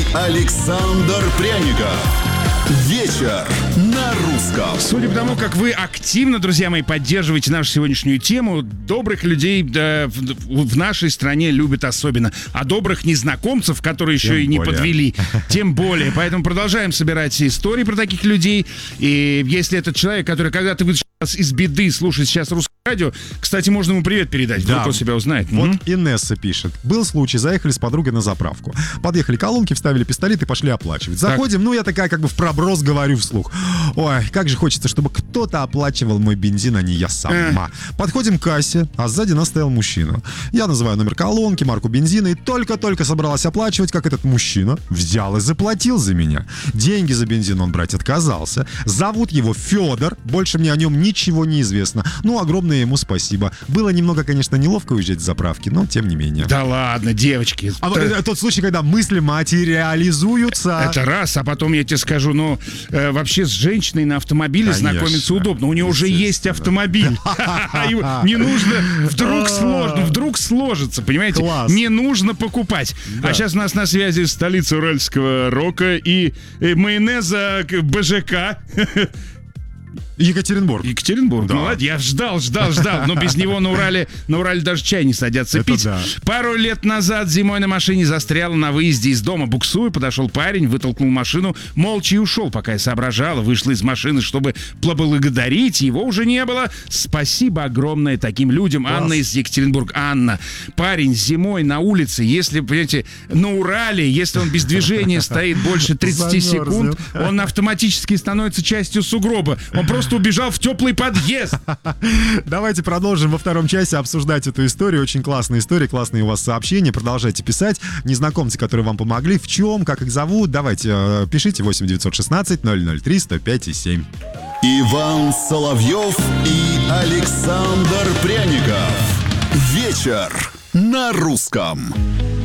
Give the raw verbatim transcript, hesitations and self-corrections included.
Александр Пряников. Вечер на русском. Судя по тому, как вы активно, друзья мои, поддерживаете нашу сегодняшнюю тему, добрых людей да, в, в нашей стране любят особенно. А добрых незнакомцев, которые еще Тем и не более. подвели, тем более. Поэтому продолжаем собирать истории про таких людей. И если этот человек, который когда-то вытащил нас из беды, слушает сейчас русское радио, кстати, можно ему привет передать, вдруг Да. он себя узнает. Вот Мгм. Инесса пишет. Был случай, заехали с подругой на заправку. Подъехали колонки, вставили пистолет и пошли оплачивать. Заходим, ну я такая как бы в проброс говорю вслух. Ой, как же хочется, чтобы кто-то оплачивал мой бензин, а не я сама. Подходим к кассе, а сзади нас стоял мужчина. Я называю номер колонки, марку бензина, и только-только собралась оплачивать, как этот мужчина взял и заплатил за меня. Деньги за бензин он брать отказался. Зовут его Федор, больше мне о нем ничего не известно. Ну, огромное ему спасибо. Было немного, конечно, неловко уезжать с заправки, но тем не менее. Да ладно, девочки. А это- вот, э, тот случай, когда мысли материализуются. Это раз, а потом я тебе скажу, ну, э, вообще с женщиной на автомобиле Конечно. знакомиться удобно. У нее уже есть автомобиль. И Не нужно, вдруг сложно, вдруг сложится, понимаете? Класс. Не нужно покупать. А сейчас у нас на связи столица уральского рока и э, майонеза к- БЖК. Екатеринбург. Екатеринбург. Да. Ну ладно, я ждал, ждал, ждал. Но без него на Урале, на Урале даже чай не садятся Это пить. да. Пару лет назад зимой на машине застряла на выезде из дома. Буксуя, подошел парень, вытолкнул машину, молча и ушел, пока я соображала. Вышла из машины, чтобы поблагодарить. Его уже не было. Спасибо огромное таким людям. Класс. Анна из Екатеринбурга. Анна, парень зимой на улице, если, понимаете, на Урале, если он без движения стоит больше тридцать секунд, Замерзнет. он автоматически становится частью сугроба. Он просто убежал в теплый подъезд. Давайте продолжим во втором часе обсуждать эту историю. Очень классная история, классные у вас сообщения. Продолжайте писать. Незнакомцы, которые вам помогли, в чем, как их зовут. Давайте, э, пишите восемь девятьсот шестнадцать ноль ноль три сто пять и семь. Иван Соловьев и Александр Пряников. Вечер на русском.